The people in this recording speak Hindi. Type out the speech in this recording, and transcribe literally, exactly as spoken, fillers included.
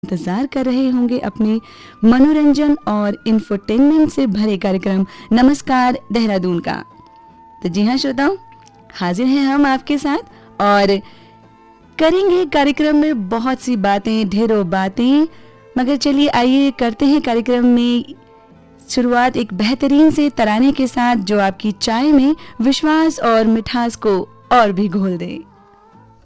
इंतजार कर रहे होंगे अपने मनोरंजन और इंफोटेनमेंट से भरे कार्यक्रम नमस्कार देहरादून का। तो जी हाँ श्रोताओं, हाजिर हैं हम आपके साथ और करेंगे कार्यक्रम में बहुत सी बातें, ढेरों बातें। मगर चलिए आइए करते हैं कार्यक्रम में शुरुआत एक बेहतरीन से तराने के साथ जो आपकी चाय में विश्वास और मिठास को और भी घोल दे।